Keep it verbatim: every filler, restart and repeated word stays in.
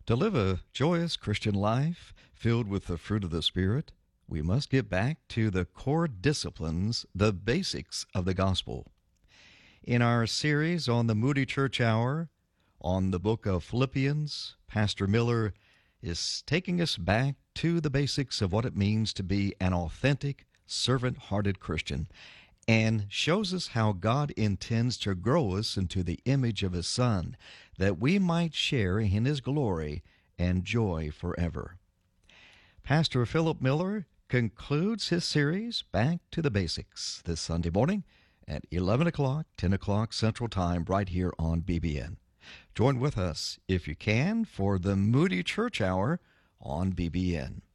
To live a joyous Christian life filled with the fruit of the Spirit, we must get back to the core disciplines, the basics of the gospel. In our series on the Moody Church Hour, on the book of Philippians, Pastor Miller is taking us back to the basics of what it means to be an authentic, servant-hearted Christian, and shows us how God intends to grow us into the image of His Son, that we might share in His glory and joy forever. Pastor Philip Miller concludes his series Back to the Basics this Sunday morning at eleven o'clock, ten o'clock Central Time, right here on B B N. Join with us, if you can, for the Moody Church Hour on B B N.